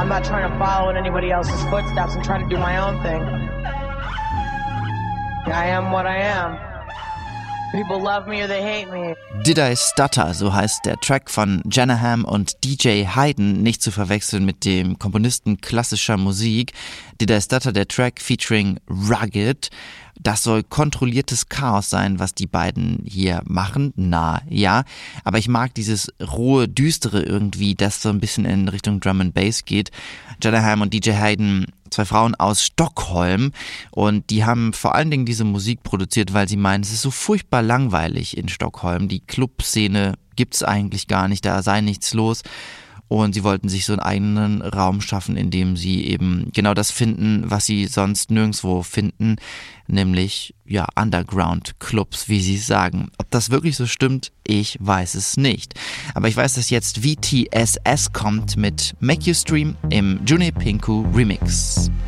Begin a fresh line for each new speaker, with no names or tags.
not trying to follow in anybody else's footsteps. I'm trying to do my own thing. I am what I am. People love me or they hate me.
Did I Stutter, so heißt der Track von Janaham und DJ Hayden, nicht zu verwechseln mit dem Komponisten klassischer Musik. Did I Stutter, der Track featuring Rugged. Das soll kontrolliertes Chaos sein, was die beiden hier machen. Na, ja. Aber ich mag dieses rohe, düstere irgendwie, das so ein bisschen in Richtung Drum and Bass geht. Janaham und DJ Hayden, 2 Frauen aus Stockholm, und die haben vor allen Dingen diese Musik produziert, weil sie meinen, es ist so furchtbar langweilig in Stockholm. Die Clubszene gibt's eigentlich gar nicht, da sei nichts los. Und sie wollten sich so einen eigenen Raum schaffen, in dem sie eben genau das finden, was sie sonst nirgendwo finden, nämlich ja Underground-Clubs, wie sie sagen. Ob das wirklich so stimmt, ich weiß es nicht. Aber ich weiß, dass jetzt VTSS kommt mit Make You Stream im June Pinku Remix.